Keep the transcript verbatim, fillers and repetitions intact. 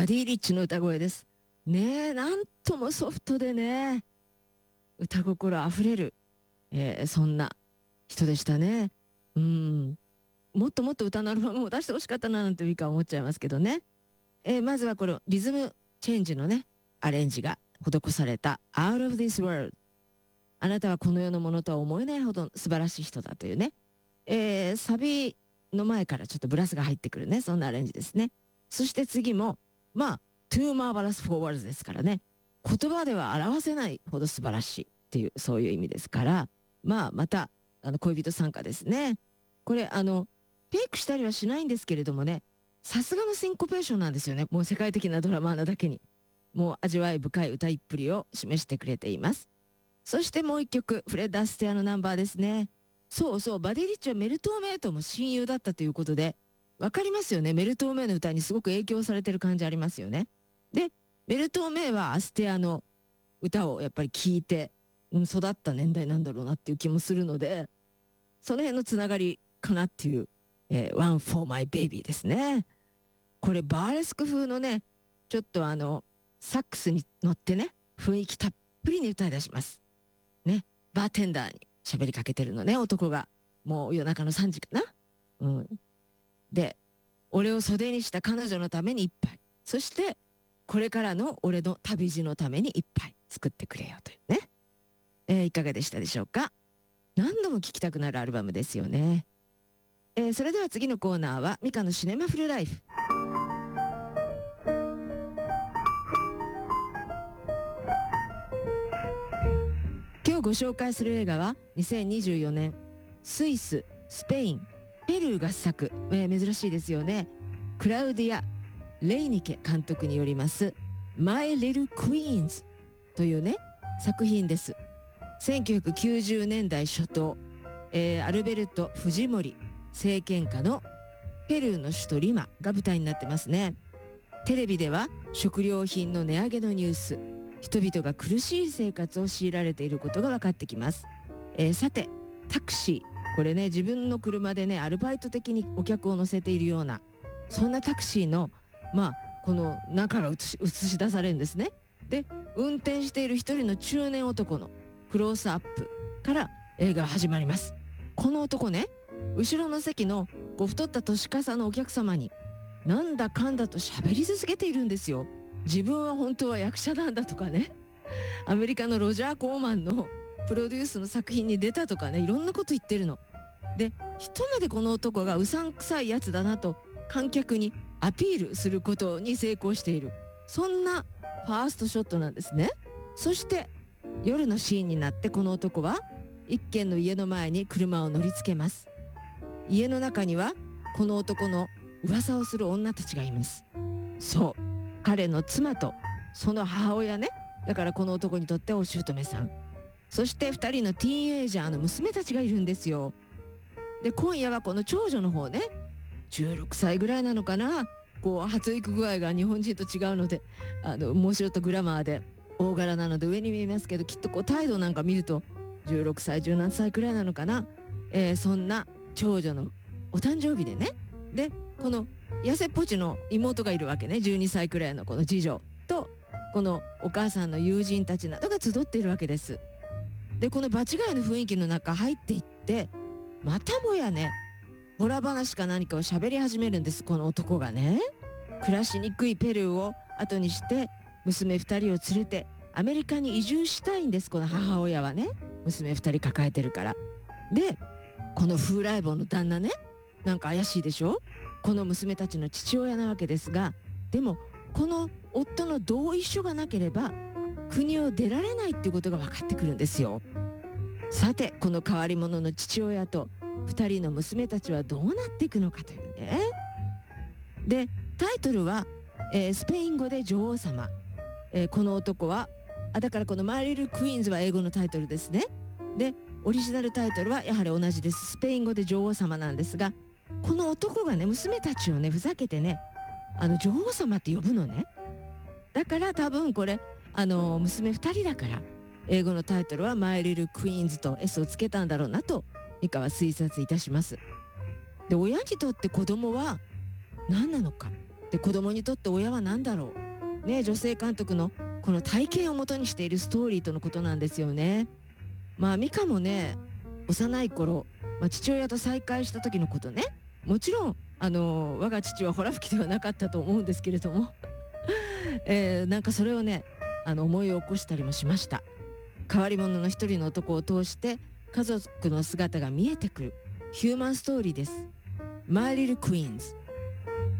バディ・リッチの歌声です。ねえ、なんともソフトでね、歌心あふれる、えーそんな人でしたね。うん。もっともっと歌のアルバムを出してほしかったななんていうか思っちゃいますけどね。えーまずはこのリズムチェンジのね、アレンジが施された Out of This World。あなたはこの世のものとは思えないほど素晴らしい人だというね。えーサビの前からちょっとブラスが入ってくるね、そんなアレンジですね。そして次も、まあ、Too Marvelous for Words ですからね。言葉では表せないほど素晴らしいっていう、そういう意味ですから、まあ、また、あの、恋人参加ですね。これ、あの、フェイクしたりはしないんですけれどもね、さすがのシンコペーションなんですよね。もう世界的なドラマーなだけに。もう味わい深い歌いっぷりを示してくれています。そしてもう一曲、フレッド・アステアのナンバーですね。そうそう、バディ・リッチはメルトーメイとも親友だったということで、わかりますよね。メルトーメイの歌にすごく影響されてる感じありますよね。で、メルトーメイはアステアの歌をやっぱり聴いて、うん、育った年代なんだろうなっていう気もするので、その辺のつながりかなっていう、えー、One for My Baby ですね。これバーレスク風のね、ちょっとあの、サックスに乗ってね、雰囲気たっぷりに歌い出します。ね、バーテンダーに喋りかけてるのね、男が。もう夜中のさんじかな。うん。で、俺を袖にした彼女のために一杯。そして、これからの俺の旅路のために一杯作ってくれよというね。えーいかがでしたでしょうか。何度も聴きたくなるアルバムですよね。えーそれでは次のコーナーは、ミカのシネマフルライフ。今日ご紹介する映画はにせんにじゅうよねん、スイス、スペイン、ペルー合作、えー珍しいですよね。クラウディア・レイニケ監督によりますマイ・リル・クイーンズというね、作品です。せんきゅうひゃくきゅうじゅうねんだい初頭、えーアルベルト・フジモリ政権下のペルーの首都リマが舞台になってますね。テレビでは食料品の値上げのニュース、人々が苦しい生活を強いられていることが分かってきます。えーさて、タクシー、これね、自分の車でね、アルバイト的にお客を乗せているような、そんなタクシーの、まあ、この中が映し映し出されるんですね。で、運転している一人の中年男のクロースアップから映画が始まります。この男ね、後ろの席のこう太った年笠のお客様になんだかんだと喋り続けているんですよ。自分は本当は役者なんだとかね、アメリカのロジャー・コーマンのプロデュースの作品に出たとかね、いろんなこと言ってるの。で、一目でこの男がうさんくさいやつだなと観客にアピールすることに成功している。そんなファーストショットなんですね。そして夜のシーンになってこの男は一軒の家の前に車を乗りつけます。家の中にはこの男の噂をする女たちがいます。そう、彼の妻とその母親ね。だからこの男にとってお姑さん、そしてふたりのティーンエイジャーの娘たちがいるんですよ。で、今夜はこの長女の方ね、じゅうろくさいぐらいなのかな、こう発育具合が日本人と違うので、あの面白とグラマーで大柄なので上に見えますけど、きっとこう態度なんか見るとじゅうろくさいじゅうななさいくらいなのかな、えーそんな長女のお誕生日でね。で、この痩せっぽちの妹がいるわけね。じゅうにさいくらいのこの次女とこのお母さんの友人たちなどが集っているわけです。で、この場違いの雰囲気の中入っていって、またもやね、ホラ話か何かを喋り始めるんです、この男がね。暮らしにくいペルーを後にして娘ふたりを連れてアメリカに移住したいんです、この母親はね。娘ふたり抱えてるから。で、この風来坊の旦那ね、なんか怪しいでしょ。この娘たちの父親なわけですが、でもこの夫の同意書がなければ国を出られないっていうことが分かってくるんですよ。さて、この変わり者の父親とふたりの娘たちはどうなっていくのかというね。で、タイトルは、えースペイン語で女王様、えーこの男はあだからこのマイ・リル・クイーンズは英語のタイトルですね。で、オリジナルタイトルはやはり同じです。スペイン語で女王様なんですが、この男がね、娘たちをねふざけてね、あの女王様って呼ぶのね。だから多分これ、あの娘ふたりだから英語のタイトルはマイ・リル・クイーンズと S をつけたんだろうなとミカは推察いたします。で、親にとって子供は何なのか。 で、子供にとって親は何だろうね、女性監督のこの体験をもとにしているストーリーとのことなんですよね。まあミカもね、幼い頃、まあ、父親と再会した時のことね、もちろんあの我が父はホラ吹きではなかったと思うんですけれどもえー、なんかそれをね、あの思い起こしたりもしました。変わり者の一人の男を通して家族の姿が見えてくるヒューマンストーリーです。マイリルクイーンズ。